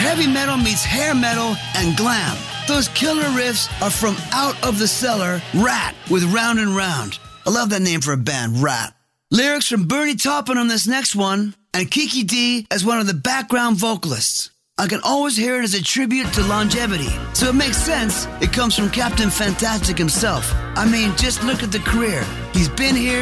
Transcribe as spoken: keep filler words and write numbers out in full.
heavy metal meets hair metal and glam. Those killer riffs are from Out of the Cellar, Rat with Round and Round. I love that name for a band, Rat. Lyrics from Bernie Taupin on this next one, and Kiki D as one of the background vocalists. I can always hear it as a tribute to longevity, so it makes sense it comes from Captain Fantastic himself. I mean, just look at the career. He's been here